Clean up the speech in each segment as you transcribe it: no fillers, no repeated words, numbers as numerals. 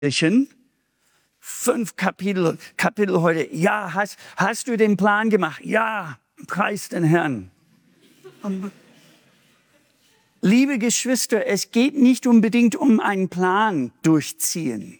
5 Kapitel heute. Ja, hast du den Plan gemacht? Ja, preis den Herrn. Liebe Geschwister, es geht nicht unbedingt um einen Plan durchziehen.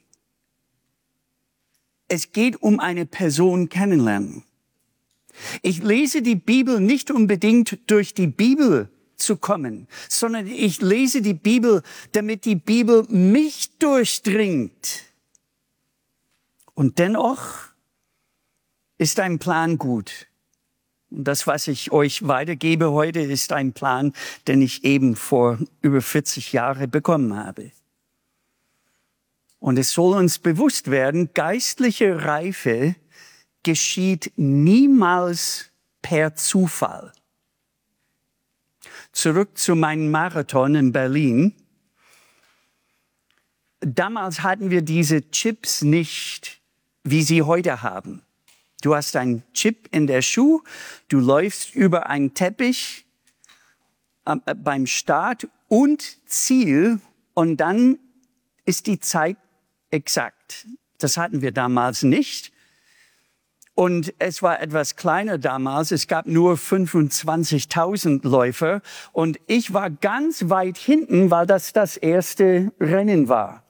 Es geht um eine Person kennenlernen. Ich lese die Bibel nicht unbedingt durch die Bibel zu kommen, sondern ich lese die Bibel, damit die Bibel mich durchdringt. Und dennoch ist ein Plan gut. Und das, was ich euch weitergebe heute, ist ein Plan, den ich eben vor über 40 Jahren bekommen habe. Und es soll uns bewusst werden, geistliche Reife geschieht niemals per Zufall. Zurück zu meinem Marathon in Berlin. Damals hatten wir diese Chips nicht, wie sie heute haben. Du hast einen Chip in der Schuh, du läufst über einen Teppich beim Start und Ziel und dann ist die Zeit exakt. Das hatten wir damals nicht. Und es war etwas kleiner damals. Es gab nur 25.000 Läufer. Und ich war ganz weit hinten, weil das erste Rennen war.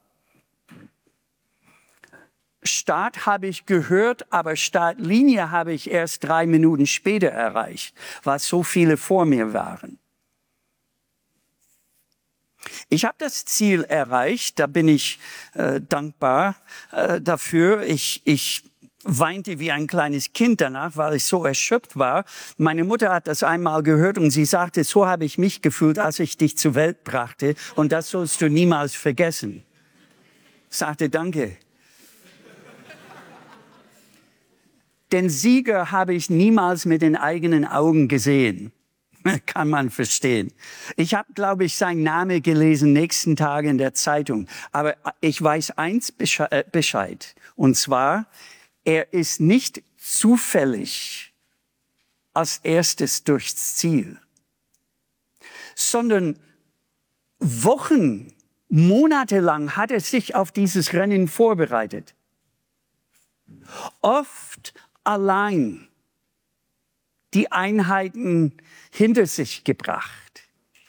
Start habe ich gehört, aber Startlinie habe ich erst 3 Minuten später erreicht, weil so viele vor mir waren. Ich habe das Ziel erreicht, da bin ich dankbar dafür. Ich weinte wie ein kleines Kind danach, weil ich so erschöpft war. Meine Mutter hat das einmal gehört und sie sagte, so habe ich mich gefühlt, als ich dich zur Welt brachte und das sollst du niemals vergessen. Ich sagte, danke. Den Sieger habe ich niemals mit den eigenen Augen gesehen. Kann man verstehen. Ich habe, glaube ich, seinen Namen gelesen nächsten Tage in der Zeitung. Aber ich weiß eins Bescheid. Und zwar, er ist nicht zufällig als erstes durchs Ziel, sondern Wochen, Monate lang hat er sich auf dieses Rennen vorbereitet. Oft allein die Einheiten hinter sich gebracht.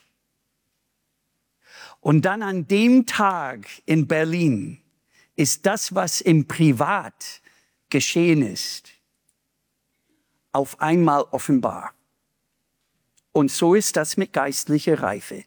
Und dann an dem Tag in Berlin ist das, was im Privat geschehen ist, auf einmal offenbar. Und so ist das mit geistlicher Reife.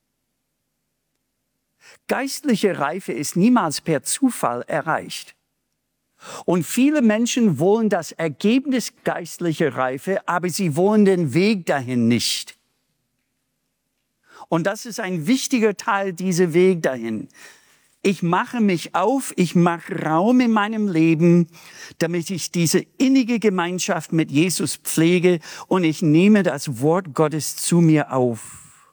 Geistliche Reife ist niemals per Zufall erreicht. Und viele Menschen wollen das Ergebnis geistlicher Reife, aber sie wollen den Weg dahin nicht. Und das ist ein wichtiger Teil, dieser Weg dahin. Ich mache mich auf, ich mache Raum in meinem Leben, damit ich diese innige Gemeinschaft mit Jesus pflege und ich nehme das Wort Gottes zu mir auf.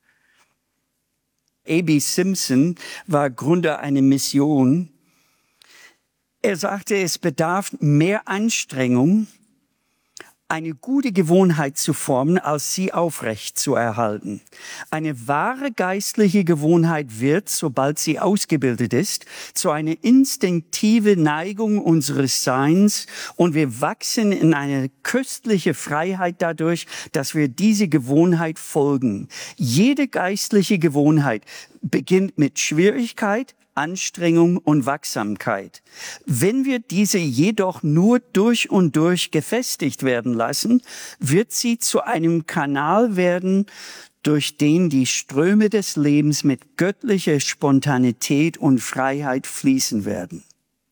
A.B. Simpson war Gründer einer Mission. Er sagte, es bedarf mehr Anstrengung, eine gute Gewohnheit zu formen, als sie aufrecht zu erhalten. Eine wahre geistliche Gewohnheit wird, sobald sie ausgebildet ist, zu einer instinktiven Neigung unseres Seins und wir wachsen in eine köstliche Freiheit dadurch, dass wir diese Gewohnheit folgen. Jede geistliche Gewohnheit beginnt mit Schwierigkeit, Anstrengung und Wachsamkeit. Wenn wir diese jedoch nur durch und durch gefestigt werden lassen, wird sie zu einem Kanal werden, durch den die Ströme des Lebens mit göttlicher Spontanität und Freiheit fließen werden.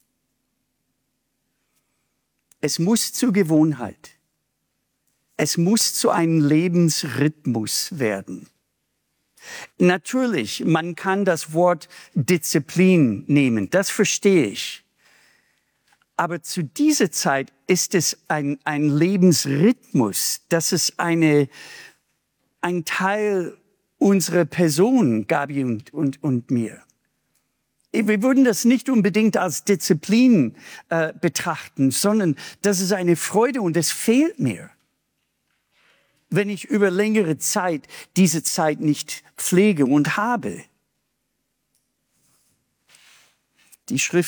Es muss zur Gewohnheit. Es muss zu einem Lebensrhythmus werden. Natürlich, man kann das Wort Disziplin nehmen, das verstehe ich. Aber zu dieser Zeit ist es ein Lebensrhythmus, das ist ein Teil unserer Person, Gabi und mir. Wir würden das nicht unbedingt als Disziplin betrachten, sondern das ist eine Freude und es fehlt mir, wenn ich über längere Zeit diese Zeit nicht pflege und habe. Die Schrift